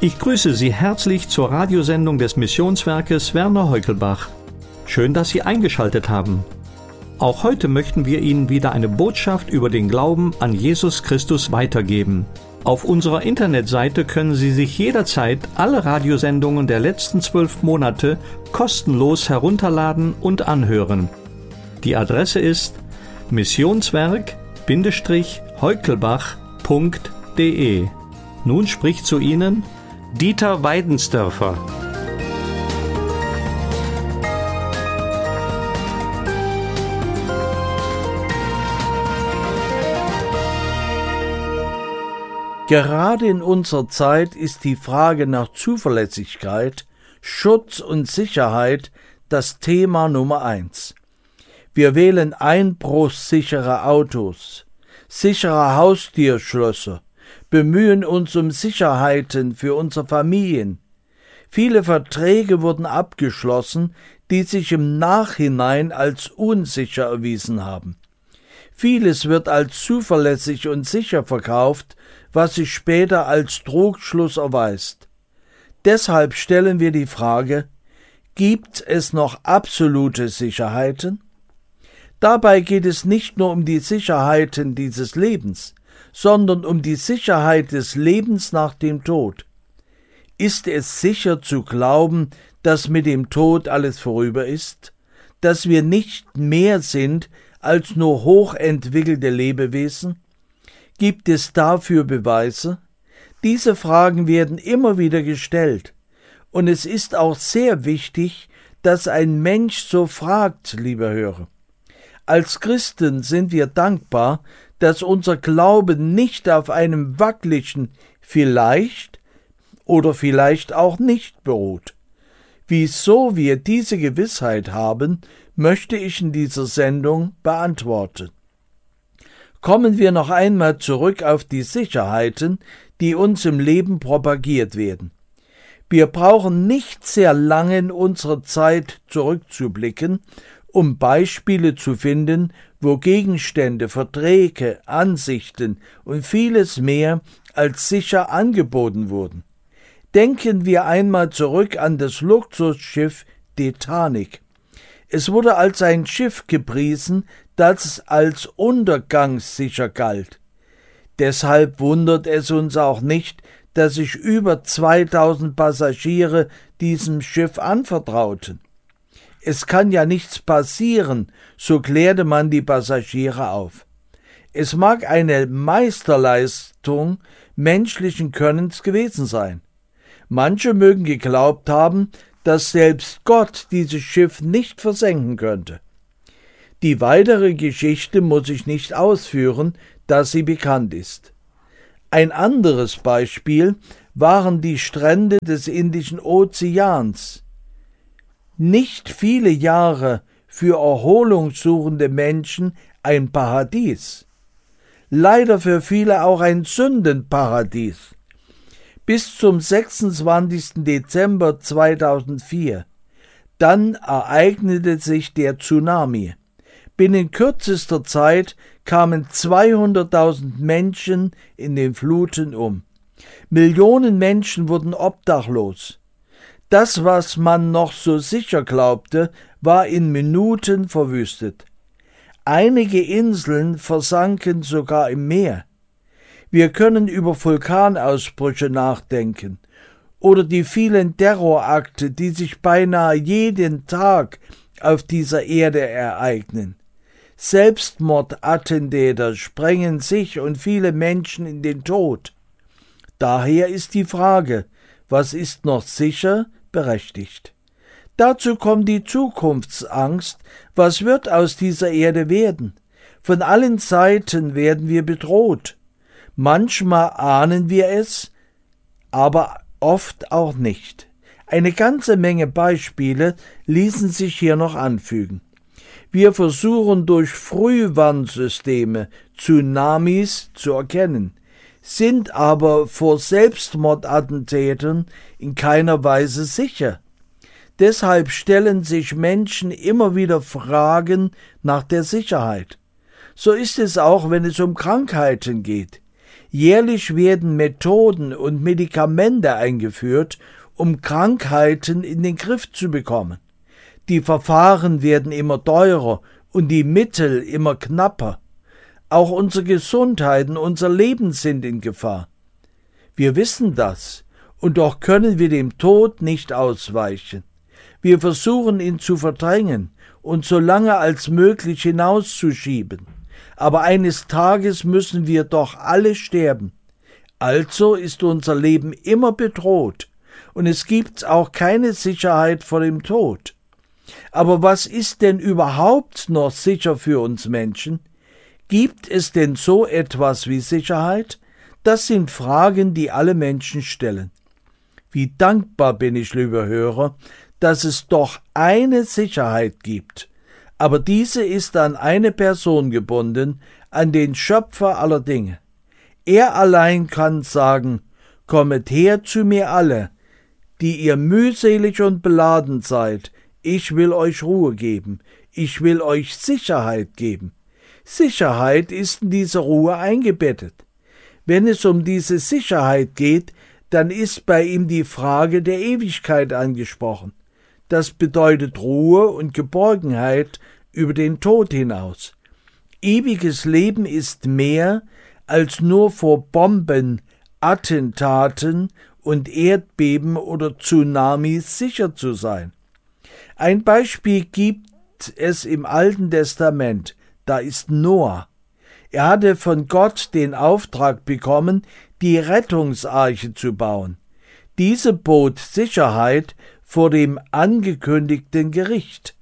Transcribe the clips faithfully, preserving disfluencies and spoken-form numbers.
Ich grüße Sie herzlich zur Radiosendung des Missionswerkes Werner Heukelbach. Schön, dass Sie eingeschaltet haben. Auch heute möchten wir Ihnen wieder eine Botschaft über den Glauben an Jesus Christus weitergeben. Auf unserer Internetseite können Sie sich jederzeit alle Radiosendungen der letzten zwölf Monate kostenlos herunterladen und anhören. Die Adresse ist missionswerk Heukelbach punkt de. Nun spricht zu Ihnen Dieter Weidensdörfer. Gerade in unserer Zeit ist die Frage nach Zuverlässigkeit, Schutz und Sicherheit das Thema Nummer eins. Wir wählen einbruchssichere Autos, sichere Haustürschlösser, bemühen uns um Sicherheiten für unsere Familien. Viele Verträge wurden abgeschlossen, die sich im Nachhinein als unsicher erwiesen haben. Vieles wird als zuverlässig und sicher verkauft, was sich später als Trugschluss erweist. Deshalb stellen wir die Frage: Gibt es noch absolute Sicherheiten? Dabei geht es nicht nur um die Sicherheiten dieses Lebens, sondern um die Sicherheit des Lebens nach dem Tod. Ist es sicher zu glauben, dass mit dem Tod alles vorüber ist, dass wir nicht mehr sind als nur hochentwickelte Lebewesen? Gibt es dafür Beweise? Diese Fragen werden immer wieder gestellt, und es ist auch sehr wichtig, dass ein Mensch so fragt, lieber Hörer. Als Christen sind wir dankbar, dass unser Glaube nicht auf einem wackeligen vielleicht oder vielleicht auch nicht beruht. Wieso wir diese Gewissheit haben, möchte ich in dieser Sendung beantworten. Kommen wir noch einmal zurück auf die Sicherheiten, die uns im Leben propagiert werden. Wir brauchen nicht sehr lange in unserer Zeit zurückzublicken, um Beispiele zu finden, wo Gegenstände, Verträge, Ansichten und vieles mehr als sicher angeboten wurden. Denken wir einmal zurück an das Luxusschiff Titanic. Es wurde als ein Schiff gepriesen, das als untergangssicher galt. Deshalb wundert es uns auch nicht, dass sich über zweitausend Passagiere diesem Schiff anvertrauten. Es kann ja nichts passieren, so klärte man die Passagiere auf. Es mag eine Meisterleistung menschlichen Könnens gewesen sein. Manche mögen geglaubt haben, dass selbst Gott dieses Schiff nicht versenken könnte. Die weitere Geschichte muss ich nicht ausführen, da sie bekannt ist. Ein anderes Beispiel waren die Strände des Indischen Ozeans. Nicht viele Jahre für erholungssuchende Menschen ein Paradies. Leider für viele auch ein Sündenparadies. Bis zum sechsundzwanzigsten Dezember zweitausendvier. Dann ereignete sich der Tsunami. Binnen kürzester Zeit kamen zweihunderttausend Menschen in den Fluten um. Millionen Menschen wurden obdachlos. Das, was man noch so sicher glaubte, war in Minuten verwüstet. Einige Inseln versanken sogar im Meer. Wir können über Vulkanausbrüche nachdenken oder die vielen Terrorakte, die sich beinahe jeden Tag auf dieser Erde ereignen. Selbstmordattentäter sprengen sich und viele Menschen in den Tod. Daher ist die Frage: Was ist noch sicher, berechtigt? Dazu kommt die Zukunftsangst. Was wird aus dieser Erde werden? Von allen Seiten werden wir bedroht. Manchmal ahnen wir es, aber oft auch nicht. Eine ganze Menge Beispiele ließen sich hier noch anfügen. Wir versuchen durch Frühwarnsysteme Tsunamis zu erkennen, sind aber vor Selbstmordattentätern in keiner Weise sicher. Deshalb stellen sich Menschen immer wieder Fragen nach der Sicherheit. So ist es auch, wenn es um Krankheiten geht. Jährlich werden Methoden und Medikamente eingeführt, um Krankheiten in den Griff zu bekommen. Die Verfahren werden immer teurer und die Mittel immer knapper. Auch unsere Gesundheit und unser Leben sind in Gefahr. Wir wissen das, und doch können wir dem Tod nicht ausweichen. Wir versuchen ihn zu verdrängen und so lange als möglich hinauszuschieben. Aber eines Tages müssen wir doch alle sterben. Also ist unser Leben immer bedroht, und es gibt auch keine Sicherheit vor dem Tod. Aber was ist denn überhaupt noch sicher für uns Menschen? Gibt es denn so etwas wie Sicherheit? Das sind Fragen, die alle Menschen stellen. Wie dankbar bin ich, lieber Hörer, dass es doch eine Sicherheit gibt. Aber diese ist an eine Person gebunden, an den Schöpfer aller Dinge. Er allein kann sagen: Kommet her zu mir alle, die ihr mühselig und beladen seid, ich will euch Ruhe geben, ich will euch Sicherheit geben. Sicherheit ist in diese Ruhe eingebettet. Wenn es um diese Sicherheit geht, dann ist bei ihm die Frage der Ewigkeit angesprochen. Das bedeutet Ruhe und Geborgenheit über den Tod hinaus. Ewiges Leben ist mehr, als nur vor Bomben, Attentaten und Erdbeben oder Tsunamis sicher zu sein. Ein Beispiel gibt es im Alten Testament, da ist Noah. Er hatte von Gott den Auftrag bekommen, die Rettungsarche zu bauen. Diese bot Sicherheit vor dem angekündigten Gericht.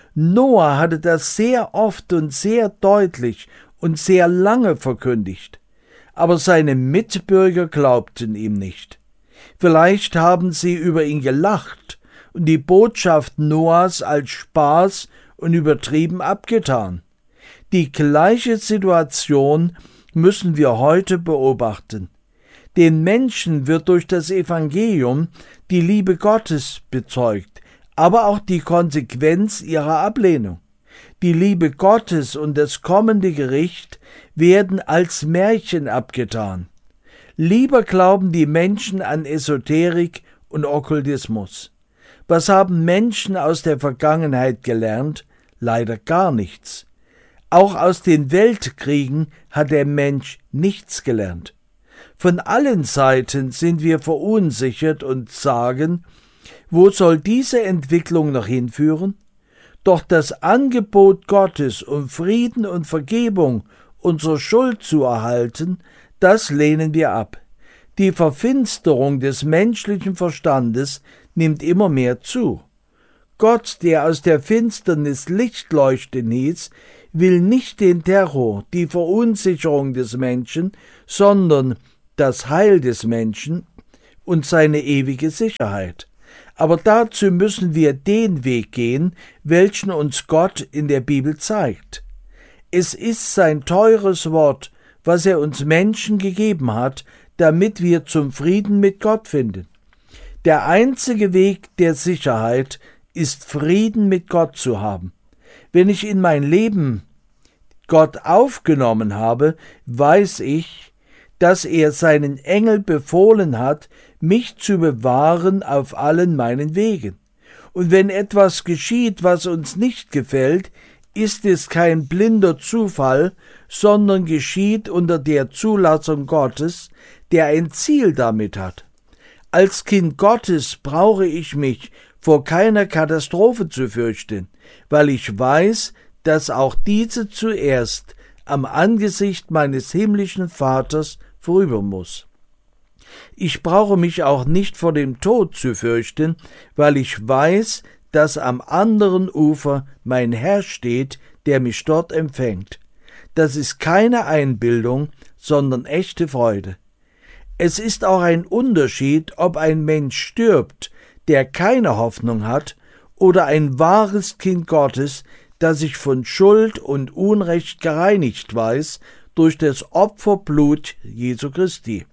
Noah hatte das sehr oft und sehr deutlich und sehr lange verkündigt, aber seine Mitbürger glaubten ihm nicht. Vielleicht haben sie über ihn gelacht und die Botschaft Noahs als Spaß und übertrieben abgetan. Die gleiche Situation müssen wir heute beobachten. Den Menschen wird durch das Evangelium die Liebe Gottes bezeugt, aber auch die Konsequenz ihrer Ablehnung. Die Liebe Gottes und das kommende Gericht werden als Märchen abgetan. Lieber glauben die Menschen an Esoterik und Okkultismus. Was haben Menschen aus der Vergangenheit gelernt? Leider gar nichts. Auch aus den Weltkriegen hat der Mensch nichts gelernt. Von allen Seiten sind wir verunsichert und sagen: Wo soll diese Entwicklung noch hinführen? Doch das Angebot Gottes, um Frieden und Vergebung unserer Schuld zu erhalten, das lehnen wir ab. Die Verfinsterung des menschlichen Verstandes nimmt immer mehr zu. Gott, der aus der Finsternis Licht leuchten hieß, will nicht den Terror, die Verunsicherung des Menschen, sondern das Heil des Menschen und seine ewige Sicherheit. Aber dazu müssen wir den Weg gehen, welchen uns Gott in der Bibel zeigt. Es ist sein teures Wort, was er uns Menschen gegeben hat, damit wir zum Frieden mit Gott finden. Der einzige Weg der Sicherheit ist, Frieden mit Gott zu haben. Wenn ich in mein Leben Gott aufgenommen habe, weiß ich, dass er seinen Engel befohlen hat, mich zu bewahren auf allen meinen Wegen. Und wenn etwas geschieht, was uns nicht gefällt, ist es kein blinder Zufall, sondern geschieht unter der Zulassung Gottes, der ein Ziel damit hat. Als Kind Gottes brauche ich mich vor keiner Katastrophe zu fürchten, weil ich weiß, dass auch diese zuerst am Angesicht meines himmlischen Vaters vorüber muss. Ich brauche mich auch nicht vor dem Tod zu fürchten, weil ich weiß, dass am anderen Ufer mein Herr steht, der mich dort empfängt. Das ist keine Einbildung, sondern echte Freude. Es ist auch ein Unterschied, ob ein Mensch stirbt, der keine Hoffnung hat, oder ein wahres Kind Gottes, das sich von Schuld und Unrecht gereinigt weiß durch das Opferblut Jesu Christi.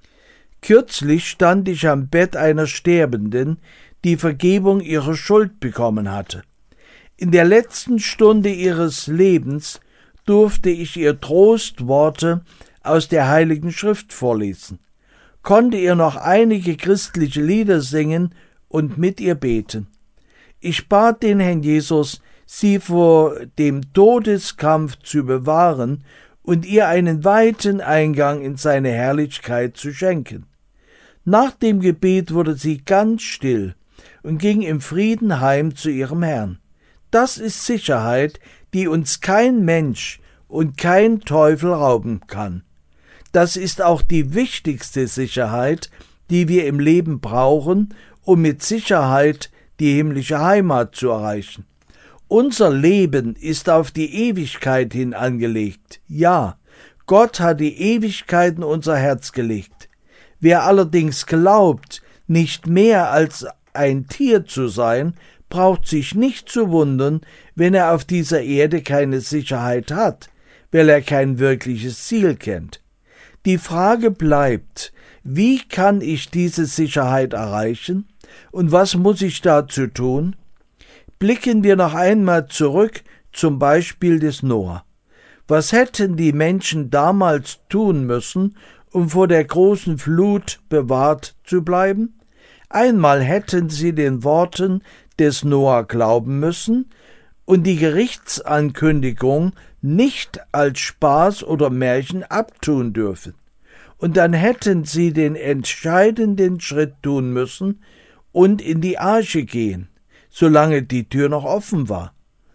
Kürzlich stand ich am Bett einer Sterbenden, die Vergebung ihrer Schuld bekommen hatte. In der letzten Stunde ihres Lebens durfte ich ihr Trostworte aus der Heiligen Schrift vorlesen, konnte ihr noch einige christliche Lieder singen und mit ihr beten. Ich bat den Herrn Jesus, sie vor dem Todeskampf zu bewahren und ihr einen weiten Eingang in seine Herrlichkeit zu schenken. Nach dem Gebet wurde sie ganz still und ging im Frieden heim zu ihrem Herrn. Das ist Sicherheit, die uns kein Mensch und kein Teufel rauben kann. Das ist auch die wichtigste Sicherheit, die wir im Leben brauchen, um mit Sicherheit die himmlische Heimat zu erreichen. Unser Leben ist auf die Ewigkeit hin angelegt. Ja, Gott hat die Ewigkeit in unser Herz gelegt. Wer allerdings glaubt, nicht mehr als ein Tier zu sein, braucht sich nicht zu wundern, wenn er auf dieser Erde keine Sicherheit hat, weil er kein wirkliches Ziel kennt. Die Frage bleibt, wie kann ich diese Sicherheit erreichen und was muss ich dazu tun? Blicken wir noch einmal zurück zum Beispiel des Noah. Was hätten die Menschen damals tun müssen, um vor der großen Flut bewahrt zu bleiben? Einmal hätten sie den Worten des Noah glauben müssen und die Gerichtsankündigung nicht als Spaß oder Märchen abtun dürfen. Und dann hätten sie den entscheidenden Schritt tun müssen und in die Arche gehen, solange die Tür noch offen war.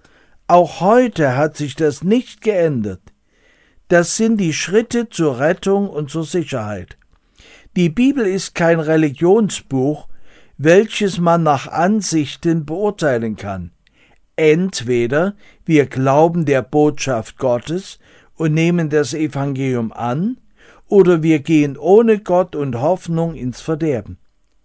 Auch heute hat sich das nicht geändert. Das sind die Schritte zur Rettung und zur Sicherheit. Die Bibel ist kein Religionsbuch, welches man nach Ansichten beurteilen kann. Entweder wir glauben der Botschaft Gottes und nehmen das Evangelium an, oder wir gehen ohne Gott und Hoffnung ins Verderben.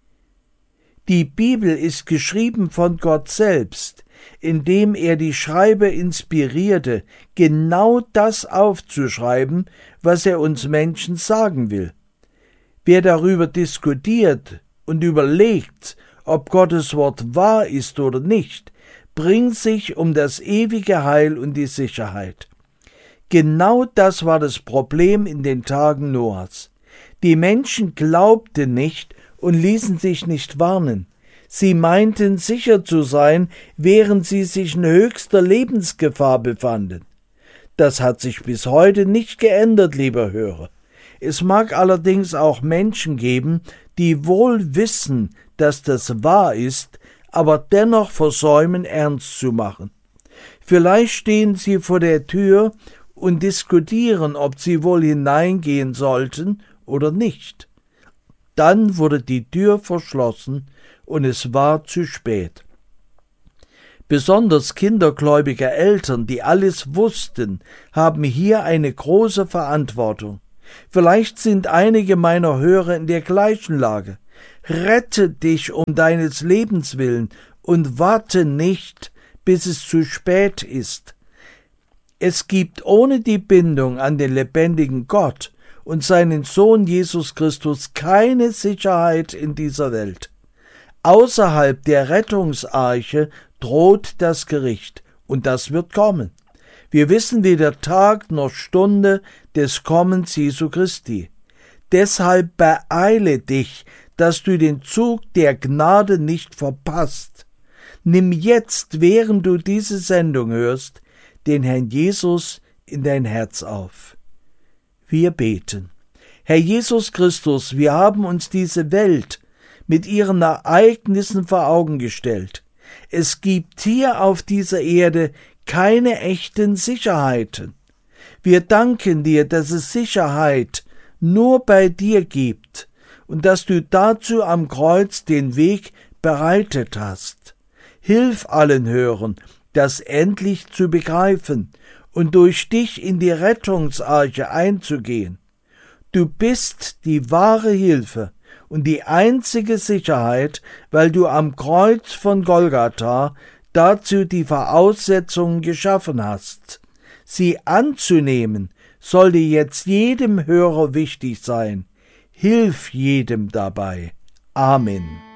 Die Bibel ist geschrieben von Gott selbst, indem er die Schreiber inspirierte, genau das aufzuschreiben, was er uns Menschen sagen will. Wer darüber diskutiert und überlegt, ob Gottes Wort wahr ist oder nicht, bringt sich um das ewige Heil und die Sicherheit. Genau das war das Problem in den Tagen Noahs. Die Menschen glaubten nicht und ließen sich nicht warnen. Sie meinten sicher zu sein, während sie sich in höchster Lebensgefahr befanden. Das hat sich bis heute nicht geändert, lieber Hörer. Es mag allerdings auch Menschen geben, die wohl wissen, dass das wahr ist, aber dennoch versäumen, ernst zu machen. Vielleicht stehen sie vor der Tür und diskutieren, ob sie wohl hineingehen sollten oder nicht. Dann wurde die Tür verschlossen und es war zu spät. Besonders kindergläubige Eltern, die alles wussten, haben hier eine große Verantwortung. Vielleicht sind einige meiner Hörer in der gleichen Lage. Rette dich um deines Lebens willen und warte nicht, bis es zu spät ist. Es gibt ohne die Bindung an den lebendigen Gott und seinen Sohn Jesus Christus keine Sicherheit in dieser Welt. Außerhalb der Rettungsarche droht das Gericht, und das wird kommen. Wir wissen weder Tag noch Stunde des Kommens Jesu Christi. Deshalb beeile dich, dass du den Zug der Gnade nicht verpasst. Nimm jetzt, während du diese Sendung hörst, den Herrn Jesus in dein Herz auf. Wir beten. Herr Jesus Christus, wir haben uns diese Welt mit ihren Ereignissen vor Augen gestellt. Es gibt hier auf dieser Erde keine echten Sicherheiten. Wir danken dir, dass es Sicherheit nur bei dir gibt und dass du dazu am Kreuz den Weg bereitet hast. Hilf allen Hörern, das endlich zu begreifen und durch dich in die Rettungsarche einzugehen. Du bist die wahre Hilfe und die einzige Sicherheit, weil du am Kreuz von Golgatha dazu die Voraussetzungen geschaffen hast. Sie anzunehmen, sollte jetzt jedem Hörer wichtig sein. Hilf jedem dabei. Amen.